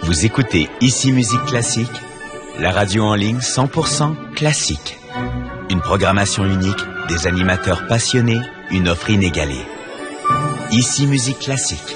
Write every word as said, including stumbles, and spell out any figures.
Vous écoutez Ici Musique Classique, la radio en ligne cent pour cent classique. Une programmation unique, des animateurs passionnés, une offre inégalée. Ici Musique Classique.